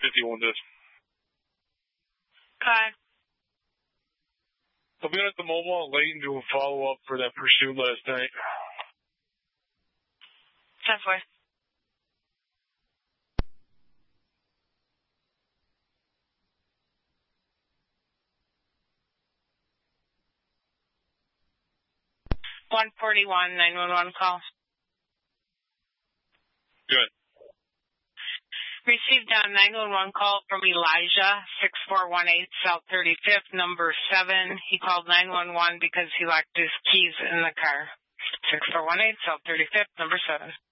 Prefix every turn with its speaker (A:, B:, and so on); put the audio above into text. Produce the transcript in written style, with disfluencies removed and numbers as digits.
A: 51 did.
B: Okay.
A: I've been at the mobile at Layton doing follow-up for that pursuit last night.
B: Halfway. $141, 911 call.
A: Good.
B: Received a 911 call from Elijah, 6418 South 35th, number 7. He called 911 because he locked his keys in the car. 6418 South 35th, number 7.